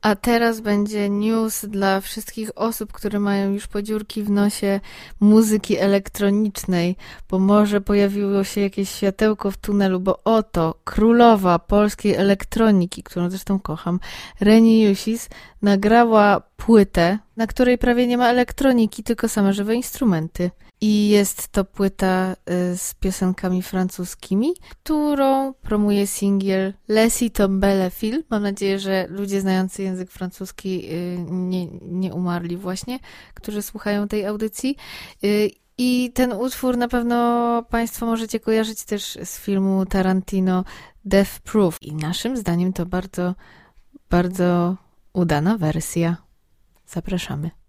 A teraz będzie news dla wszystkich osób, które mają już podziurki w nosie muzyki elektronicznej, bo może pojawiło się jakieś światełko w tunelu, bo oto królowa polskiej elektroniki, którą zresztą kocham, Reni Jusis, nagrała płytę, na której prawie nie ma elektroniki, tylko same żywe instrumenty. I jest to płyta z piosenkami francuskimi, którą promuje singiel Laissez tomber la fille. Mam nadzieję, że ludzie znający język francuski nie umarli właśnie, którzy słuchają tej audycji. I ten utwór na pewno Państwo możecie kojarzyć też z filmu Tarantino Death Proof. I naszym zdaniem to bardzo, bardzo udana wersja. Zapraszamy.